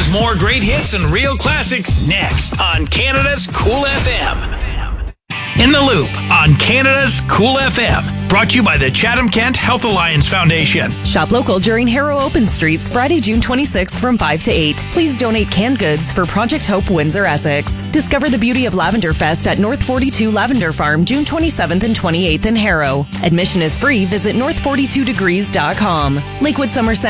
There's more great hits and real classics next on Canada's Cool FM. In the Loop on Canada's Cool FM. Brought to you by the Chatham-Kent Health Alliance Foundation. Shop local during Harrow Open Streets, Friday, June 26th from 5 to 8. Please donate canned goods for Project Hope Windsor, Essex. Discover the beauty of Lavender Fest at North 42 Lavender Farm, June 27th and 28th in Harrow. Admission is free. Visit north42degrees.com. Lakewood Summer Center.